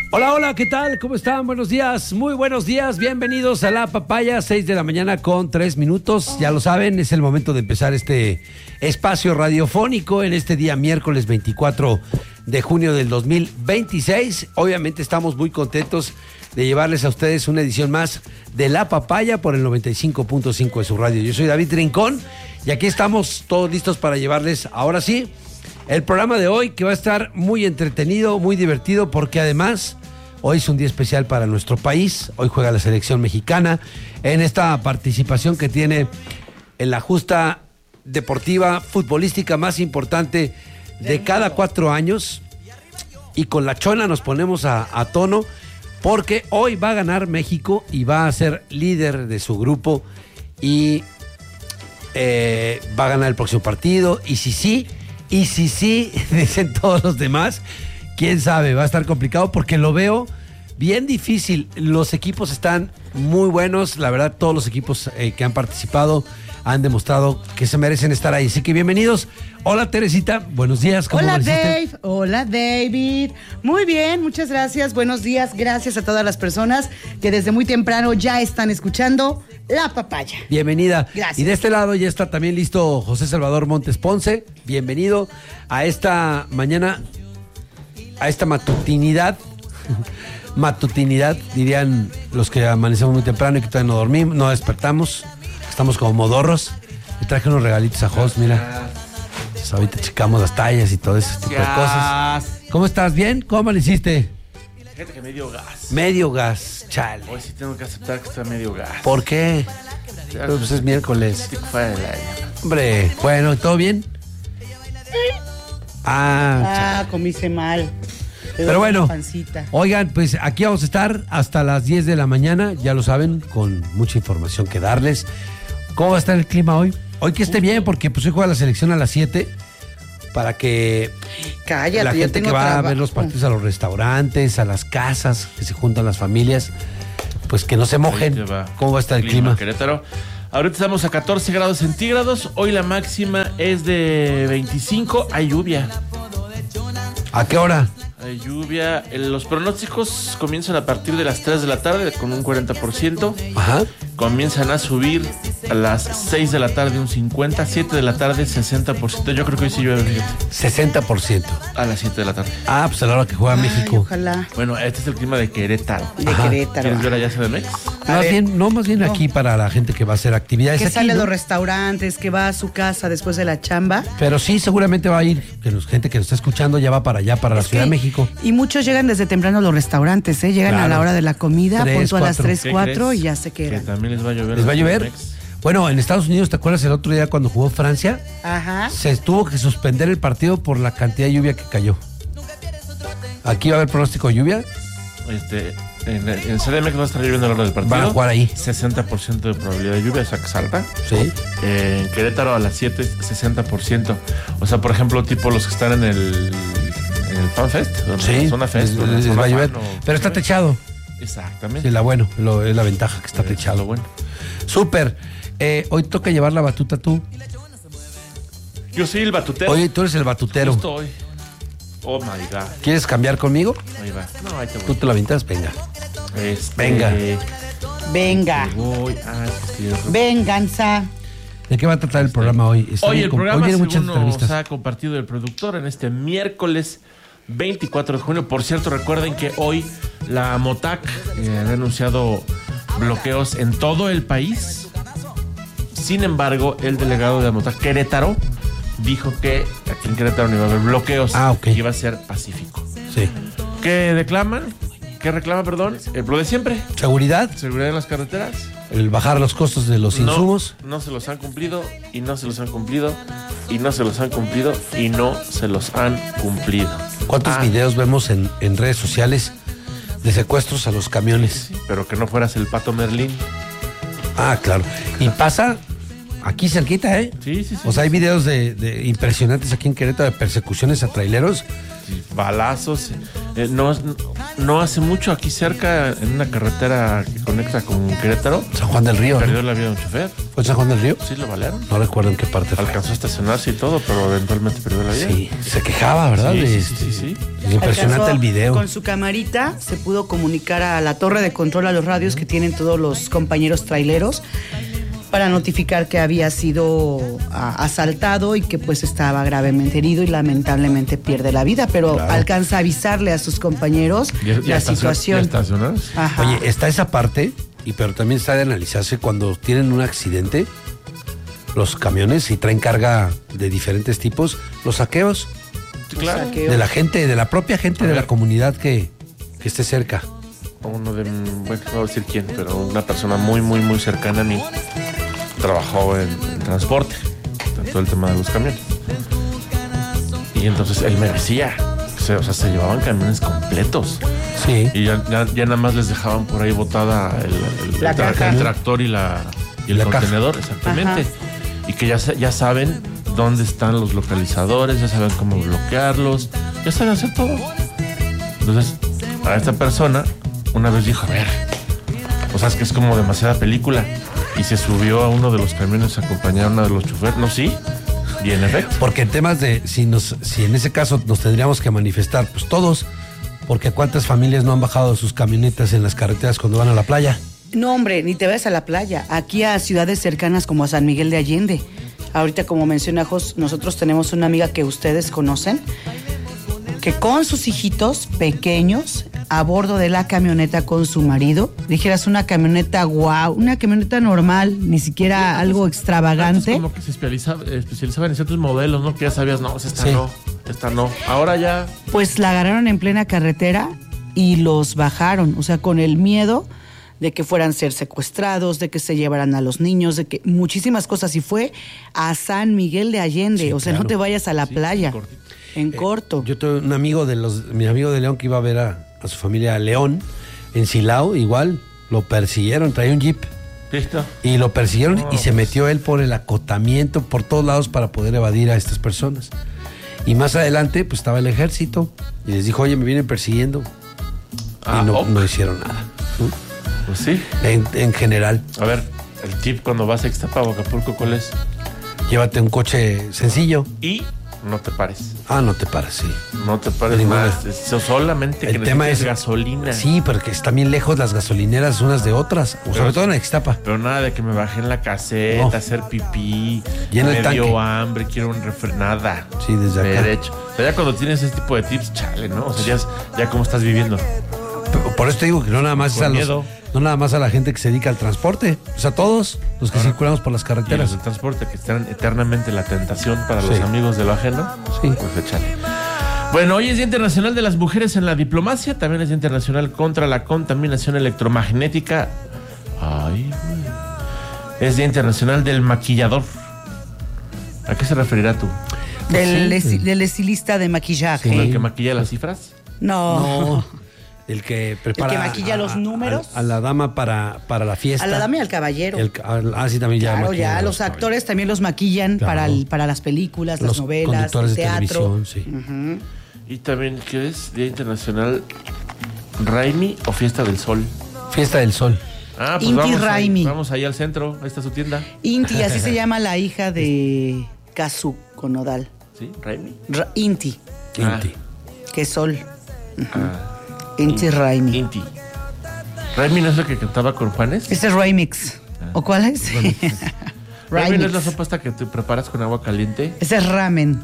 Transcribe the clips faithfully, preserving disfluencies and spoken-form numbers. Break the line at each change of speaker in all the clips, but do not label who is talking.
Hola, hola, ¿qué tal? ¿Cómo están? Buenos días, muy buenos días, bienvenidos a La Papaya, seis de la mañana con tres minutos. Ya lo saben, es el momento de empezar este espacio radiofónico en este día miércoles veinticuatro de junio del dos mil veintiséis. Obviamente estamos muy contentos de llevarles a ustedes una edición más de La Papaya por el noventa y cinco punto cinco de su radio. Yo soy David Rincón y aquí estamos todos listos para llevarles, ahora sí, el programa de hoy, que va a estar muy entretenido, muy divertido, porque además hoy es un día especial para nuestro país. Hoy juega la selección mexicana en esta participación que tiene en la justa deportiva futbolística más importante de cada cuatro años. Y con la chona nos ponemos a, a tono, porque hoy va a ganar México y va a ser líder de su grupo y eh, va a ganar el próximo partido. Y si sí, y si sí, dicen todos los demás, quién sabe, va a estar complicado porque lo veo bien difícil. Los equipos están muy buenos, la verdad, todos los equipos eh, que han participado han demostrado que se merecen estar ahí. Así que bienvenidos. Hola, Teresita, buenos días. ¿Cómo
Hola,
amaneciste?
Dave. Hola, David. Muy bien, muchas gracias. Buenos días. Gracias a todas las personas que desde muy temprano ya están escuchando La Papaya.
Bienvenida.
Gracias.
Y de este lado ya está también listo José Salvador Montes Ponce. Bienvenido a esta mañana, a esta matutinidad. Matutinidad, dirían los que amanecemos muy temprano y que todavía no dormimos, no despertamos. Estamos como modorros. Le traje unos regalitos a Jos, mira. Pues ahorita checamos las tallas y todo ese tipo de cosas. ¿Cómo estás? ¿Bien? ¿Cómo le hiciste?
Fíjate que medio gas.
Medio gas, chale.
Hoy sí tengo que aceptar que está medio gas.
¿Por qué?
Ya,
Pues es miércoles.
estoy fuera del aire.
Hombre, bueno, ¿todo bien? Ah,
Ah, comiste mal. Te
Pero
duele
bueno,
la pancita.
oigan, pues aquí vamos a estar hasta las diez de la mañana, ya lo saben, con mucha información que darles. ¿Cómo va a estar el clima hoy? Hoy que esté bien, porque pues hoy juega la selección a las siete, para que
Cállate,
la
yo
gente
tengo
que va a
trabajo.
ver los partidos a los restaurantes, a las casas, que se juntan las familias, pues que no se mojen.
Ahí te va.
¿Cómo va a estar el clima?
Querétaro. Ahorita estamos a catorce grados centígrados. Hoy la máxima es de veinticinco. Hay lluvia.
¿A qué hora?
Hay lluvia. Los pronósticos comienzan a partir de las tres de la tarde con un cuarenta por ciento.
Ajá.
Comienzan a subir a las seis de la tarde un cincuenta por ciento, siete de la tarde sesenta por ciento. Yo creo que hoy sí llueve, fíjate.
sesenta por ciento.
A las siete de la tarde.
Ah, pues a la hora que juega
Ay,
México.
ojalá.
Bueno, este es el clima de Querétaro.
De
Ajá.
Querétaro.
¿Quieres ver allá C D M X?
A
Más
ver.
bien, no, más bien
No.
aquí para la gente que va a hacer actividades
Que
aquí,
sale a
¿no?
los restaurantes, que va a su casa después de la chamba.
Pero sí, seguramente va a ir, que nos, gente que nos está escuchando ya va para allá, para la
Es
Ciudad
que-
de México.
Y muchos llegan desde temprano a los restaurantes, ¿eh? Llegan
Claro.
a la hora de la comida,
Tres,
punto a las
cuatro.
tres,
¿Qué
cuatro
crees?
y ya se
Que
quedan.
también les va a llover.
¿Les va a
en
llover?
C D M X.
Bueno, en Estados Unidos, ¿te acuerdas el otro día cuando jugó Francia?
Ajá.
Se tuvo que suspender el partido por la cantidad de lluvia que cayó. Aquí va a haber pronóstico de lluvia.
Este, en, en C D M X va a estar lloviendo a la hora del partido.
Van a jugar ahí.
sesenta por ciento de probabilidad de lluvia, o sea que salta.
Sí.
Eh, en Querétaro a las siete, sesenta por ciento. O sea, por ejemplo, tipo los que están en el, en el Fan Fest, o en
Sí.
la zona Fest.
les-
o en la
les
zona
va a llover.
Fan, o-
Pero está techado.
Exactamente.
Sí, la bueno, lo- es la ventaja que está
Eso es
techado.
lo bueno.
Súper. Eh, hoy toca llevar la batuta tú.
Yo soy el batutero.
Oye, tú eres el batutero.
Justo hoy. Oh my God.
¿Quieres cambiar conmigo?
Ahí va. No, ahí te
¿Tú
voy.
te la avientas? Venga.
Este,
Venga.
Venga.
te voy. Ah, es que estoy-
Venganza.
¿De qué va a tratar el programa hoy? Está
Hoy
muy
el
com-
programa,
vienen muchas
según nos
entrevistas.
ha compartido el productor en este miércoles veinticuatro de junio. Por cierto, recuerden que hoy la MOTAC eh, ha anunciado bloqueos en todo el país. Sin embargo, el delegado de la MOTAC Querétaro dijo que aquí en Querétaro no iba a haber bloqueos.
Ah, ok.
Que iba a ser pacífico.
Sí.
¿Qué declaman? ¿Qué reclama, perdón? Eh, lo de siempre.
Seguridad,
Seguridad en las carreteras.
el bajar los costos de los
No,
insumos.
No se los han cumplido y no se los han cumplido y no se los han cumplido y no se los han cumplido.
¿Cuántos
Ah,
videos vemos en, en redes sociales de secuestros a los camiones?
Pero que no fueras el Pato Merlín.
Ah, claro. Y pasa aquí cerquita, ¿eh?
Sí, sí, sí.
O sea, hay videos de, de impresionantes aquí en Querétaro de persecuciones a traileros
y balazos. Eh, no, no hace mucho aquí cerca, en una carretera que conecta con Querétaro,
San Juan del Río.
perdió
¿no?
la vida de un chofer.
¿Fue San Juan del Río?
Sí, lo balearon.
No recuerdo en qué parte fue.
Alcanzó a estacionarse y todo, pero eventualmente perdió la vida.
Sí, se quejaba, ¿verdad?
Sí,
De
sí, sí,
este-
sí, sí.
Es impresionante
Alcanzó,
el video.
Con su camarita se pudo comunicar a la torre de control, a los radios que tienen todos los compañeros traileros, para notificar que había sido a, asaltado y que pues estaba gravemente herido y lamentablemente pierde la vida, pero
Claro.
alcanza a avisarle a sus compañeros
Ya- ya
la
estacion-
situación.
ya estacionados.
Ajá.
Oye, está esa parte, y pero también está de analizarse cuando tienen un accidente, los camiones y traen carga de diferentes tipos, los saqueos
Sí, claro.
saqueo.
de la gente, de la propia gente
A
de
ver.
la comunidad que, que esté cerca.
Uno de, bueno, no voy a decir quién, pero una persona muy, muy, muy cercana a mí trabajó en, en transporte, en todo el tema de los camiones. Y entonces él me decía, se, o sea, se llevaban camiones completos.
Sí.
Y ya, ya- ya nada más les dejaban por ahí botada el, el-
La
el tra-
caja.
el tractor y la y el
La caja.
contenedor, exactamente.
Ajá.
Y que ya, sa- ya saben dónde están los localizadores, ya saben cómo bloquearlos, ya saben hacer todo. Entonces, a esta persona una vez dijo, a ver, o sea, es que es como demasiada película. Y se subió a uno de los camiones a acompañar a uno de los choferes. No, sí. Y en efecto.
Porque en temas de, si nos, si en ese caso nos tendríamos que manifestar, pues todos, porque cuántas familias no han bajado sus camionetas en las carreteras cuando van a la playa.
No, hombre, ni te vayas a la playa. Aquí a ciudades cercanas como a San Miguel de Allende. Ahorita, como menciona Jos, nosotros tenemos una amiga que ustedes conocen, que con sus hijitos pequeños, a bordo de la camioneta con su marido, dijeras una camioneta guau, una camioneta normal, ni siquiera algo
Antes
extravagante.
como que se especializaba, especializaban en ciertos modelos, ¿no? Que ya sabías, no, esta
Sí.
no, esta no. Ahora ya.
Pues la agarraron en plena carretera y los bajaron, o sea, con el miedo de que fueran a ser secuestrados, de que se llevaran a los niños, de que muchísimas cosas. Y fue a San Miguel de Allende,
Sí,
o sea,
claro.
no te vayas a la
Sí,
playa,
cortito.
en corto.
Yo tuve un amigo de los, mi amigo de León que iba a ver a, a su familia a León, en Silao, igual, lo persiguieron, traía un jeep.
¿Listo?
Y lo persiguieron
No,
y se
pues.
metió él por el acotamiento, por todos lados para poder evadir a estas personas. Y más adelante, pues estaba el ejército y les dijo, oye, me vienen persiguiendo.
Ah,
y no,
ok.
no hicieron nada. ¿no?
Pues sí.
En, en general,
A ver, el tip cuando vas a Ixtapa o Acapulco, ¿cuál es?
llévate un coche sencillo.
Y no te pares.
Ah, no te pares, sí.
No te pares
Ninguna.
más. Es solamente que
El tema
necesites
es
gasolina.
Sí, porque están bien lejos las gasolineras unas de otras, o sobre todo en Ixtapa.
Pero nada de que me baje en la caseta,
No.
hacer pipí,
Llena el
me dio
tanque.
hambre, quiero un refri, nada.
Sí, desde acá.
Derecho. O sea, ya cuando tienes ese tipo de tips, chale, ¿no? O sea, ya, es- ya cómo estás viviendo.
P- Por eso te digo que no nada más es
Con
a los-
miedo.
no nada más a la gente que se dedica al transporte, o sea, todos los que
Ahora,
circulamos por las
Y los
carreteras.
del transporte que están eternamente la tentación para los
Sí.
amigos de lo ajeno.
Sí.
Pues échale. Bueno, hoy es Día Internacional de las Mujeres en la Diplomacia. También es Día Internacional contra la Contaminación Electromagnética. Ay, güey. Es Día Internacional del Maquillador. ¿A qué se referirá tú?
Del,
sí.
esi- del estilista de maquillaje.
¿El que maquilla las cifras?
No.
No, el que prepara.
maquilla los números.
A, a la dama para, para la fiesta.
A la dama y al caballero.
El, al- ah, sí, también ya.
Claro,
maquilla
ya, los
también.
actores también los maquillan
Claro.
para, el- para las películas, las
Los
novelas,
conductores
el
de
teatro.
televisión, sí.
Ujú.
Y también, ¿qué es? Día Internacional Raimi o Fiesta del Sol.
Fiesta del Sol.
Ah, pues
Inti
vamos ahí,
Raimi.
vamos ahí al centro. Ahí está su tienda.
Inti, así se llama la hija de Kazuko Nodal.
¿Sí? Raimi.
Ra- Inti,
Ah.
Inti.
que es sol.
Ah,
Inti Raimi.
Inti. Raimi no es lo que cantaba con Juanes.
Este es Remix. ¿O cuál es?
Raimi no es la
Remix.
sopa esta que te preparas con agua caliente.
Ese es ramen.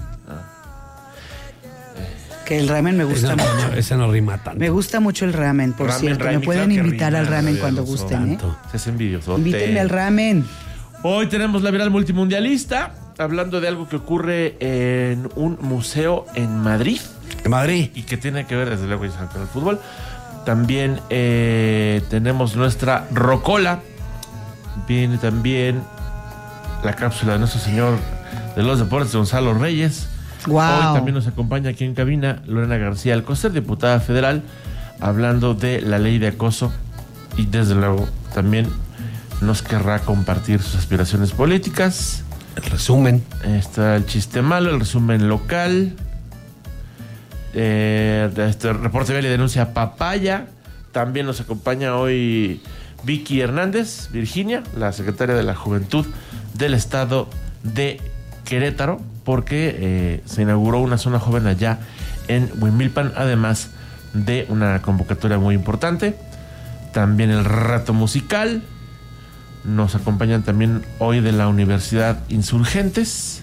Que el ramen me gusta
Esa
mucho.
no, esa no rima tanto.
Me gusta mucho el ramen, por
Ramen,
cierto.
ramen,
Me pueden
claro que
invitar
rima,
al ramen
María
cuando
Alonso.
gusten, ¿eh?
Tanto.
Se es envidioso.
Invítenme al ramen.
Hoy tenemos la viral multimundialista, hablando de algo que ocurre en un museo en Madrid
De Madrid.
y que tiene que ver, desde luego, con el fútbol. También eh, tenemos nuestra rocola. Viene también la cápsula de nuestro señor de los deportes, Gonzalo Reyes.
Wow.
Hoy también nos acompaña aquí en cabina Lorena García Alcocer, diputada federal, hablando de la ley de acoso y desde luego también nos querrá compartir sus aspiraciones políticas.
El resumen.
Está el chiste malo, el resumen local. Eh, este reporte vial y denuncia Papaya. También nos acompaña hoy Vicky Hernández, Virginia, la secretaria de la Juventud del Estado de Querétaro, porque eh, se inauguró una zona joven allá en Huimilpan, además de una convocatoria muy importante. También el rato musical. Nos acompañan también hoy de la Universidad Insurgentes.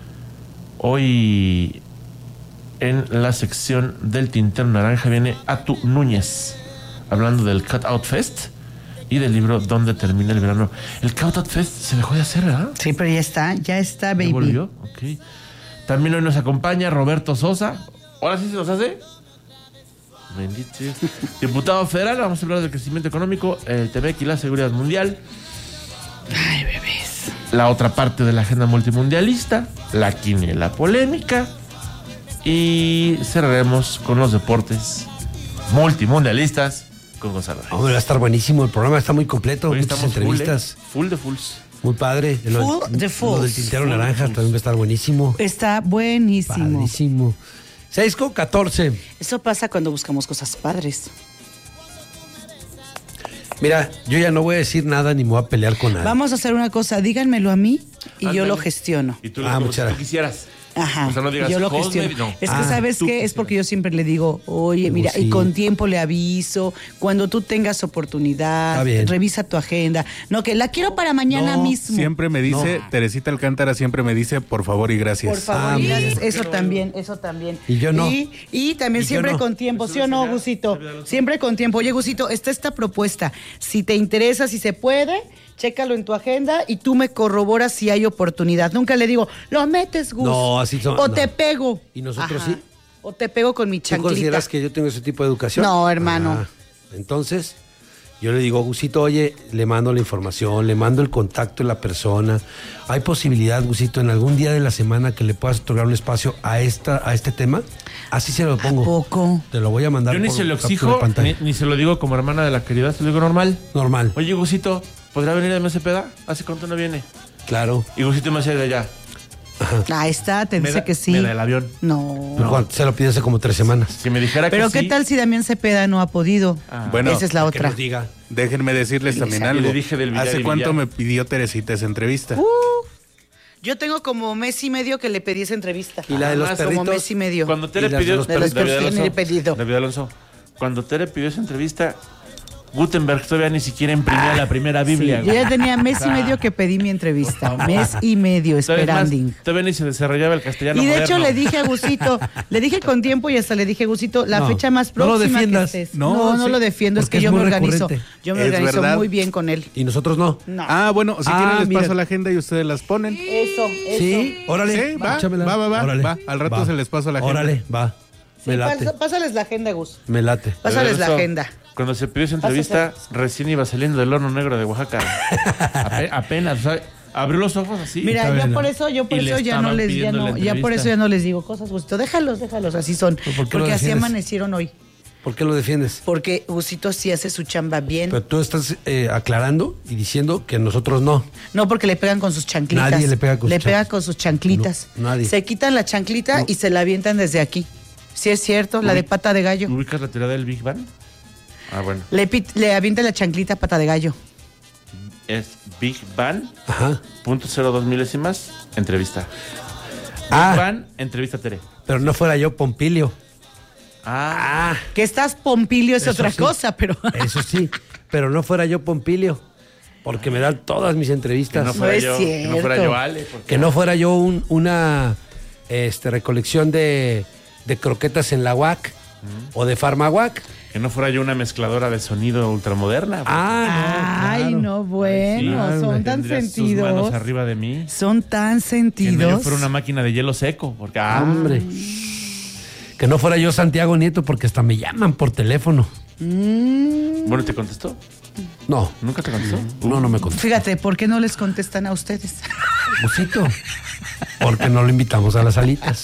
Hoy en la sección del Tintero Naranja viene Atu Núñez, hablando del Cut Out Fest y del libro ¿Dónde termina el verano? El Cut Out Fest se dejó de hacer, ¿verdad?
Sí, pero ya está, ya está, baby.
¿Ya volvió? Ok. También hoy nos acompaña Roberto Sosa. ¿Ahora sí se nos hace? Bendito. Diputado federal, vamos a hablar del crecimiento económico, el T M E C y la seguridad mundial.
Ay, bebés.
La otra parte de la agenda multimundialista, la quiniela polémica. Y cerraremos con los deportes multimundialistas con Gonzalo Reyes.
Hombre, va a estar buenísimo. El programa está muy completo.
Hoy
Muchas
estamos
entrevistas.
Full, eh, full de fulls.
Muy padre. Lo,
Full de fulls.
Lo del Tintero
Full de
Naranja
fulls.
también va a estar buenísimo.
Está buenísimo.
Padrísimo. seis con catorce.
Eso pasa cuando buscamos cosas padres.
Mira, yo ya no voy a decir nada ni me voy a pelear con nadie.
Vamos a hacer una cosa, díganmelo a mí y yo
Ándale.
lo gestiono.
Y tú lo
Ah,
como
muchas
si tú
gracias.
quisieras.
Ajá,
O sea, no digas,
yo lo
"Cosme",
gestiono.
no.
Es que,
Ah,
¿sabes
tú
qué? Es
quisieras.
porque yo siempre le digo, oye, mira,
sí.
y con tiempo le aviso, cuando tú tengas oportunidad,
Está bien.
revisa tu agenda. No, que la quiero para mañana
No,
mismo.
Siempre me dice,
No.
Teresita Alcántara siempre me dice, por favor y gracias.
Por favor,
Ah,
y gracias.
bien.
Eso también, eso también.
Y yo no.
Y, y también
Y yo
siempre
no.
con tiempo, ¿sí o no, Gusito? Siempre con tiempo. Oye, Gusito, está esta propuesta. Si te interesa, si se puede, chécalo en tu agenda y tú me corroboras si hay oportunidad. Nunca le digo, lo metes, Gus.
No, así son-
O
no.
te pego.
¿Y nosotros
Ajá.
sí?
O te pego con mi
¿Tú
chanclita.
consideras que yo tengo ese tipo de educación?
No, hermano.
Ah, entonces, yo le digo, Gusito, oye, le mando la información, le mando el contacto de la persona. ¿Hay posibilidad, Gusito, en algún día de la semana que le puedas otorgar un espacio a esta, a este tema? Así se lo pongo.
poco?
Te lo voy a mandar.
Yo ni
por
se lo
captura de
exijo, ni,
pantalla.
ni se lo digo como hermana de la caridad, se lo digo normal.
Normal,
Oye, Gusito, ¿podrá venir de M S P D A? ¿Hace cuánto no viene?
claro.
Y Gusito me hace de allá.
Ahí está, te
Me
dice
da-
que sí.
me da el avión.
No.
Pero Juan, se lo pide hace como tres semanas.
Si me dijera
Pero
que
¿qué
sí,
tal si Damián Cepeda no ha podido?
Ah.
Bueno,
Esa es la
Que
otra.
nos diga.
Déjenme decirles también
Y le
algo.
dije del billar
¿Hace
y
cuánto
billar.
me pidió Teresita esa entrevista?
Uh, Yo tengo como mes y medio que le pedí esa entrevista.
¿Y la de los
Además,
perritos?
Como mes y medio.
Cuando Tere
Y las de
pidió...
los
perritos.
David
Tiene
Alonso,
pedido.
David Alonso, cuando Tere pidió esa entrevista, Gutenberg todavía ni siquiera imprimía la primera Biblia.
Sí, yo ya tenía mes y medio que pedí mi entrevista. Mes y medio
Todavía, es más,
esperando.
todavía ni se desarrollaba el castellano
Y de hecho
moderno.
le dije a Gusito, le dije con tiempo y hasta le dije, Gusito, la
No,
fecha más
no lo
próxima
defiendas.
que estés.
No,
No, no
sí,
lo defiendo, es
porque
que
es
yo me
muy
organizo.
recurrente.
Yo me
Es
organizo
verdad.
muy bien con él.
Y nosotros no.
No.
Ah, bueno, si
Ah,
quieren les
mira.
paso la agenda y ustedes las ponen.
Eso, eso.
Sí, órale.
Sí, va,
échamela.
va, va, va,
Órale.
va. Al rato se les paso la agenda.
Órale, va.
Sí,
Me late.
pasa- pásales la agenda, Gus.
Me late.
Pásales la
Eso,
agenda.
Cuando se pidió esa entrevista, recién iba saliendo del horno negro de Oaxaca. Ape- apenas, o sea, abrió los ojos así.
Mira,
Está
yo
bien,
por
¿no?
eso, yo por
Y le
eso ya no
estaban
les, ya
pidiendo
no,
la
ya por
entrevista.
eso ya no les digo cosas, Gusito. Déjalos, déjalos, así son.
¿Pero por qué lo
Porque así
defiendes?
amanecieron hoy.
¿Por qué lo defiendes?
Porque Gusito sí hace su chamba bien.
Pero tú estás eh, aclarando y diciendo que nosotros no.
No, porque le pegan con sus chanclitas.
Nadie le pega con
Le
sus
pega
chanclitas.
con sus chanclitas.
No, nadie.
Se quitan la chanclita
No.
y se la avientan desde aquí. Sí es cierto, la de pata de gallo.
¿Ubicas la teoría del Big Bang? Ah, bueno.
Le, pit- le avienta la chanclita pata de gallo.
Es Big Bang,
Ajá.
punto cero dos milésimas, entrevista. Big
Ah,
Bang, entrevista a Tere.
pero no fuera yo Pompilio.
Ah,
Ah,
Que estás Pompilio es
Eso
otra
sí.
cosa, pero...
eso sí. Pero no fuera yo Pompilio. Porque me dan todas mis
que
entrevistas.
no fuera
es
yo, que no fuera
cierto.
yo Ale. porque-
Que no fuera yo un- una este, recolección de, de croquetas en la U A C o de Farmahuac.
Que no fuera yo una mezcladora de sonido ultramoderna.
Ah,
Ay,
claro.
no, bueno,
claro,
son
que
tan
Tendría sus
sentidos.
manos arriba de mí.
Son tan
Que no
sentidos.
yo fuera una máquina de hielo seco. Porque, ah,
Hombre. Que no fuera yo Santiago Nieto porque hasta me llaman por teléfono.
bueno, ¿te contestó?
No,
¿Nunca te contestó?
no, no me contestó.
Fíjate, ¿por qué no les contestan a ustedes?
Busito. Porque no lo invitamos a las alitas.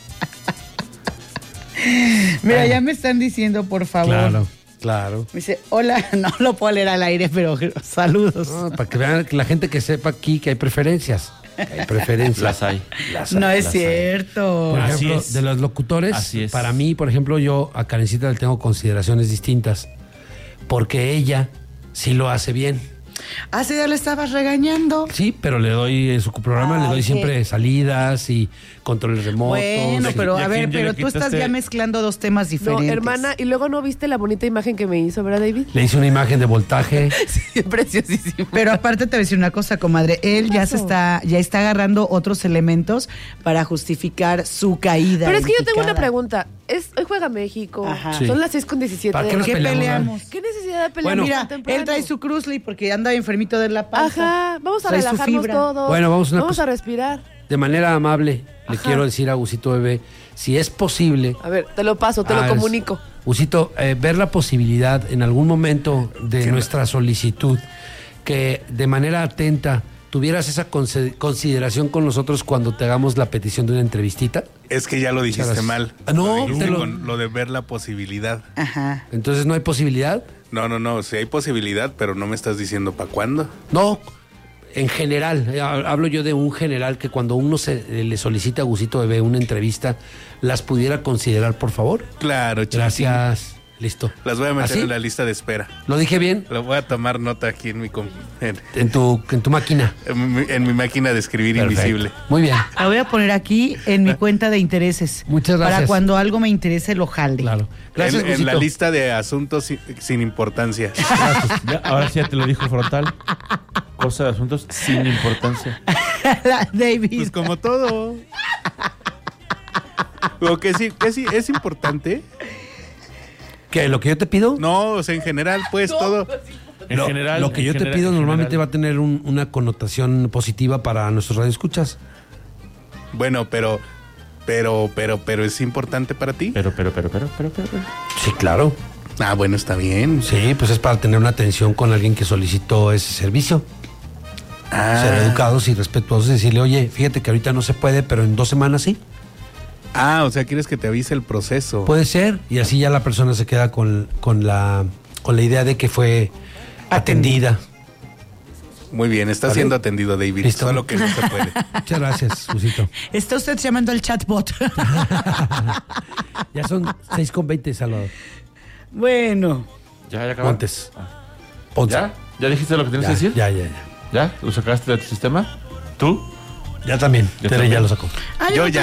Mira, ya me están diciendo, por favor.
Claro, claro.
Me dice, hola, no lo puedo leer al aire, pero saludos.
No, para que vean que la gente que sepa aquí que hay preferencias. Hay preferencias.
Las hay.
Las hay,
No es
las hay.
cierto.
Por
Así
ejemplo,
es.
de los locutores,
Así es.
para mí, por ejemplo, yo a Karencita le tengo consideraciones distintas. Porque ella sí lo hace bien.
Hace ya le estabas regañando.
Sí, pero le doy en su programa,
Ah,
le doy
ok.
siempre salidas y controles remotos.
Bueno,
y-
pero
¿y a
a ver,
quién ya
pero
le
tú estás
quitaste?
ya mezclando dos temas
No,
diferentes.
hermana, y luego no viste la bonita imagen que me hizo, ¿verdad, David?
Le hice una imagen de voltaje.
Sí, preciosísimo.
Pero aparte te voy a decir una cosa, comadre. Él ya se
pasó?
está, ya está agarrando otros elementos para justificar su caída.
Pero es
en
que yo tengo una
picada.
pregunta. Es, hoy juega México.
Ajá.
Sí.
Son las seis con diecisiete.
¿Para
de
qué
la
nos
¿Qué
mañana.
peleamos?
peleamos?
¿Qué necesidad de pelear
Bueno,
Mira,
tan temprano?
él trae su Cruzly porque anda enfermito de la panza.
Ajá, vamos a
Trae su
relajarnos
fibra.
todos.
Bueno, vamos a una
Vamos
cosa.
a respirar.
De manera amable, le
Ajá.
quiero decir a Gusito Bebé, si es posible.
A ver, te lo paso, te
Ah,
lo
es-
comunico.
Gusito, eh, ver la posibilidad en algún momento de nuestra solicitud que de manera atenta tuvieras esa conse- consideración con nosotros cuando te hagamos la petición de una entrevistita.
Es que ya lo dijiste
Gracias.
mal.
Ah, no,
lo, dijiste
te lo-
con lo de ver la posibilidad.
Ajá.
Entonces no hay posibilidad.
No, no, no, sí hay posibilidad, pero no me estás diciendo para cuándo.
No, en general, eh, hablo yo de un general que cuando uno se eh, le solicita a Gusito Bebé una entrevista, las pudiera considerar, por favor.
Claro, chiquitín.
Gracias. Listo.
Las voy a meter
¿Así?
en la lista de espera.
¿Lo dije bien?
Lo voy a tomar nota aquí en mi, com- en,
En tu, en tu máquina.
en mi, en mi máquina de escribir
Perfecto.
invisible.
Muy bien.
La voy a poner aquí en mi cuenta de intereses.
Muchas gracias.
Para cuando algo me interese lo jale.
Claro. Gracias,
en, en la
Gusito.
lista de asuntos sin, sin importancia.
Ya, ahora sí ya te lo dijo frontal. Cosa de asuntos sin importancia.
La David.
Pues como todo. Lo que sí, que sí es importante.
¿Qué? ¿Lo que yo te pido?
No, o sea, en general, pues todo.
En
lo,
general.
lo que
en
yo te
general-
pido
en
normalmente va
general.
a tener un- una connotación positiva para nuestros radioescuchas.
Bueno, pero, pero, pero, pero es importante para ti.
Pero, pero, pero, pero, pero, pero. pero.
Sí, claro.
Ah, bueno, está bien.
Sí, pues es para tener una atención con alguien que solicitó ese servicio.
Ah,
Ser educados y respetuosos y decirle, oye, fíjate que ahorita no se puede, pero en dos semanas sí.
ah, o sea, quieres que te avise el proceso.
Puede ser. Y así ya la persona se queda con, con, la, con la idea de que fue atendida.
Muy bien, está
¿Vale?
siendo atendido, David.
Listo.
Solo que no se puede.
Muchas gracias, Gusito.
Está usted llamando al chatbot.
Ya son seis con veinte, Salvador.
Bueno.
Ya, ya acabaron.
Pontes. Ponte.
¿Ya? ¿Ya dijiste lo que tenías
Ya,
que decir?
ya, ya, ya.
¿Ya? ¿Lo sacaste de tu sistema? ¿Tú?
Ya también.
Yo
Tere
también.
ya lo sacó.
Ah,
Yo ya.